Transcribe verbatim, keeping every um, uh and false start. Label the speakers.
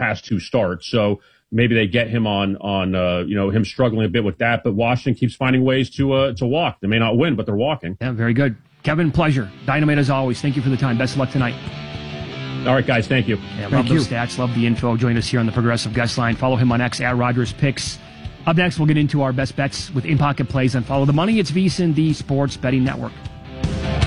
Speaker 1: past two starts. So maybe they get him on, on uh, you know, him struggling a bit with that. But Washington keeps finding ways to uh, to walk. They may not win, but they're walking.
Speaker 2: Yeah, very good. Kevin, pleasure. Dynamite as always. Thank you for the time. Best of luck tonight.
Speaker 1: All right, guys. Thank you.
Speaker 2: Yeah, love those stats. Love the info. Join us here on the Progressive Guest Line. Follow him on X at Rogers Picks. Up next, we'll get into our best bets with in-pocket plays and follow the money. It's VSiN, the Sports Betting Network.